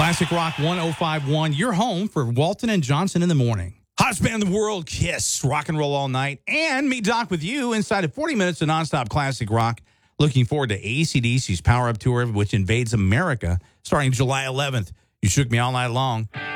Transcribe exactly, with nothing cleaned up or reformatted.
Classic Rock one oh five point one, your home for Walton and Johnson in the morning. Hottest band in the world, Kiss, rock and roll all night. And me, Doc, with you inside of forty minutes of nonstop classic rock. Looking forward to A C D C's Power Up Tour, which invades America starting July eleventh. You shook me all night long.